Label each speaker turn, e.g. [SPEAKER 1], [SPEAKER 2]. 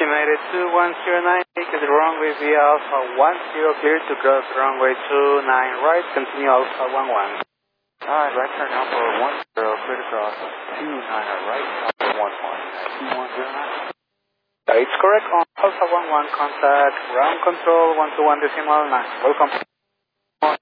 [SPEAKER 1] Estimated 2109, take the runway via Alpha 10, clear to cross runway 29 right, continue Alpha 11.
[SPEAKER 2] Alright, right turn Alpha 10, clear to cross 29 right, Alpha 11, 2109.
[SPEAKER 1] It's correct on Alpha 11, contact ground control 121.9. Welcome.